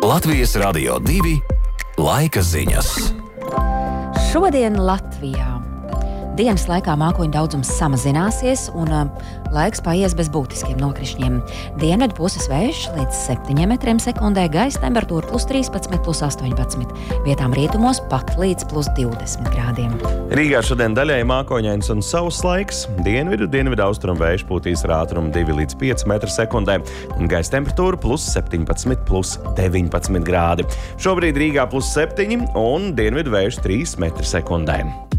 Latvijas Radio 2 laika ziņas. Šodien Latvijā dienas laikā mākoņu daudzums samazināsies un laiks paies bez būtiskiem nokrišņiem. Dienvidu puses vējš līdz 7 metriem sekundē, gaisa temperatūra +13, +18. Vietām rietumos pat līdz +20 grādiem. Rīgā šodien daļēji mākoņains un sauss laiks. Dienvidu austrumu vējš pūtīs ar ātrumu 2 līdz 5 metri sekundē un gaisa temperatūra +17, +19 grādi. Šobrīd Rīgā +7 un dienvidu vējš 3 metri sekundē.